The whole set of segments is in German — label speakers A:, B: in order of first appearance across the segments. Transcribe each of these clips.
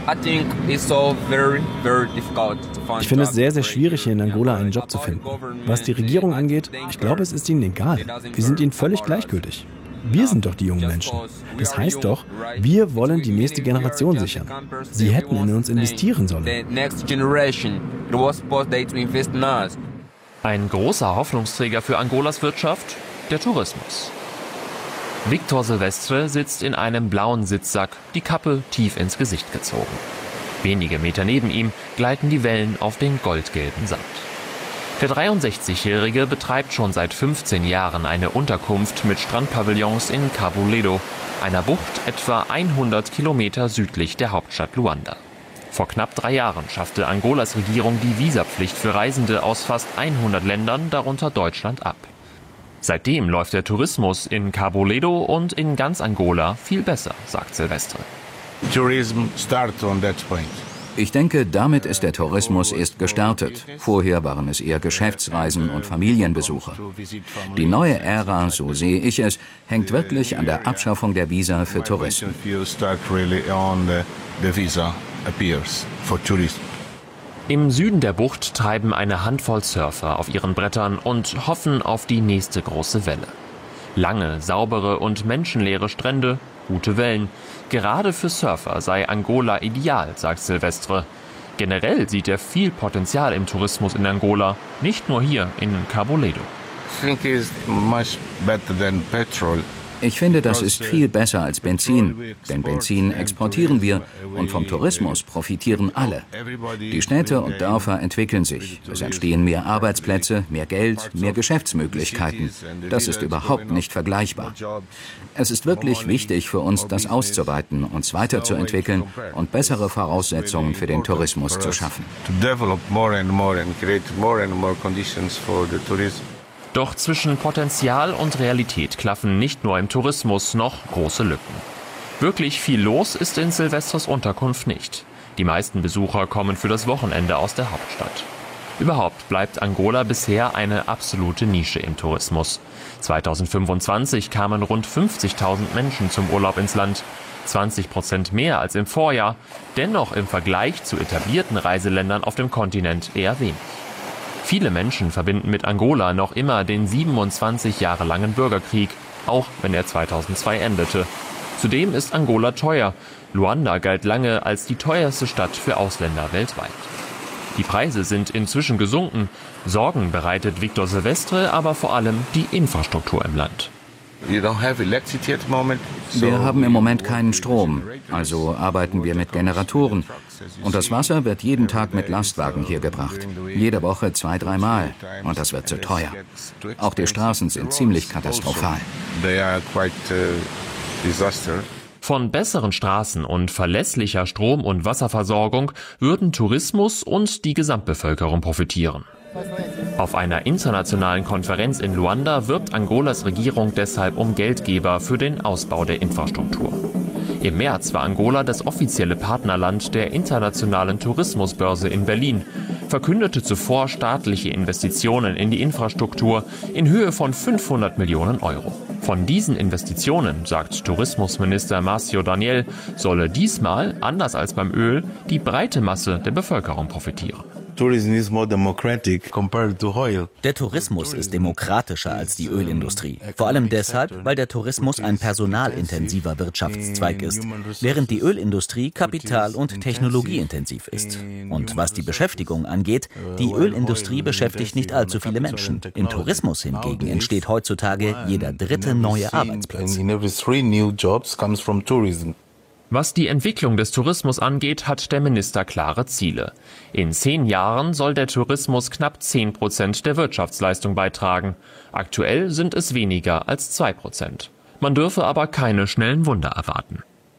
A: Ich finde es sehr, sehr schwierig, hier in Angola einen Job zu finden. Was die Regierung angeht, ich glaube, es ist ihnen egal. Wir sind ihnen völlig gleichgültig. Wir sind doch die jungen Menschen. Das heißt doch, wir wollen die nächste Generation sichern. Sie hätten in uns investieren sollen.
B: Ein großer Hoffnungsträger für Angolas Wirtschaft? Der Tourismus. Victor Silvestre sitzt in einem blauen Sitzsack, die Kappe tief ins Gesicht gezogen. Wenige Meter neben ihm gleiten die Wellen auf den goldgelben Sand. Der 63-Jährige betreibt schon seit 15 Jahren eine Unterkunft mit Strandpavillons in Cabo Ledo, einer Bucht etwa 100 Kilometer südlich der Hauptstadt Luanda. Vor knapp 3 Jahren schaffte Angolas Regierung die Visapflicht für Reisende aus fast 100 Ländern, darunter Deutschland, ab. Seitdem läuft der Tourismus in Cabo Ledo und in ganz Angola viel besser, sagt Silvestre.
C: Ich denke, damit ist der Tourismus erst gestartet. Vorher waren es eher Geschäftsreisen und Familienbesuche. Die neue Ära, so sehe ich es, hängt wirklich an der Abschaffung der Visa für Touristen.
B: Im Süden der Bucht treiben eine Handvoll Surfer auf ihren Brettern und hoffen auf die nächste große Welle. Lange, saubere und menschenleere Strände, gute Wellen. Gerade für Surfer sei Angola ideal, sagt Silvestre. Generell sieht er viel Potenzial im Tourismus in Angola, nicht nur hier in Cabo Ledo.
C: Ich finde, das ist viel besser als Benzin, denn Benzin exportieren wir und vom Tourismus profitieren alle. Die Städte und Dörfer entwickeln sich, es entstehen mehr Arbeitsplätze, mehr Geld, mehr Geschäftsmöglichkeiten. Das ist überhaupt nicht vergleichbar. Es ist wirklich wichtig für uns, das auszuweiten, uns weiterzuentwickeln und bessere Voraussetzungen für den Tourismus zu schaffen.
B: Doch zwischen Potenzial und Realität klaffen nicht nur im Tourismus noch große Lücken. Wirklich viel los ist in Silvestres Unterkunft nicht. Die meisten Besucher kommen für das Wochenende aus der Hauptstadt. Überhaupt bleibt Angola bisher eine absolute Nische im Tourismus. 2025 kamen rund 50.000 Menschen zum Urlaub ins Land. 20% mehr als im Vorjahr. Dennoch im Vergleich zu etablierten Reiseländern auf dem Kontinent eher wenig. Viele Menschen verbinden mit Angola noch immer den 27 Jahre langen Bürgerkrieg, auch wenn er 2002 endete. Zudem ist Angola teuer. Luanda galt lange als die teuerste Stadt für Ausländer weltweit. Die Preise sind inzwischen gesunken. Sorgen bereitet Victor Silvestre aber vor allem die Infrastruktur im Land.
C: Wir haben im Moment keinen Strom, also arbeiten wir mit Generatoren. Und das Wasser wird jeden Tag mit Lastwagen hier gebracht. Jede Woche 2-3 Mal. Und das wird zu teuer. Auch die Straßen sind ziemlich katastrophal.
B: Von besseren Straßen und verlässlicher Strom- und Wasserversorgung würden Tourismus und die Gesamtbevölkerung profitieren. Auf einer internationalen Konferenz in Luanda wirbt Angolas Regierung deshalb um Geldgeber für den Ausbau der Infrastruktur. Im März war Angola das offizielle Partnerland der Internationalen Tourismusbörse in Berlin, verkündete zuvor staatliche Investitionen in die Infrastruktur in Höhe von 500 Millionen Euro. Von diesen Investitionen, sagt Tourismusminister Márcio Daniel, solle diesmal, anders als beim Öl, die breite Masse der Bevölkerung profitieren.
D: Der Tourismus ist demokratischer als die Ölindustrie. Vor allem deshalb, weil der Tourismus ein personalintensiver Wirtschaftszweig ist, während die Ölindustrie kapital- und technologieintensiv ist. Und was die Beschäftigung angeht, die Ölindustrie beschäftigt nicht allzu viele Menschen. Im Tourismus hingegen entsteht heutzutage jeder dritte neue Arbeitsplatz.
B: Was die Entwicklung des Tourismus angeht, hat der Minister klare Ziele. In 10 Jahren soll der Tourismus knapp 10% der Wirtschaftsleistung beitragen. Aktuell sind es weniger als 2%. Man dürfe aber keine schnellen Wunder erwarten.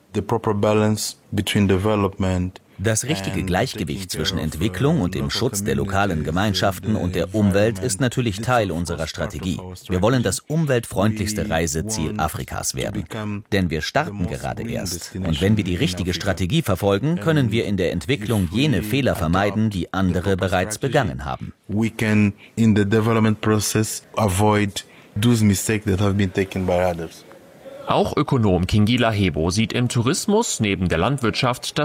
D: Das richtige Gleichgewicht zwischen Entwicklung und dem Schutz der lokalen Gemeinschaften und der Umwelt ist natürlich Teil unserer Strategie. Wir wollen das umweltfreundlichste Reiseziel Afrikas werden. Denn wir starten gerade erst. Und wenn wir die richtige Strategie verfolgen, können wir in der Entwicklung jene Fehler vermeiden, die andere bereits begangen haben.
B: Auch Ökonom Kingila Hebo sieht im Tourismus neben der Landwirtschaft das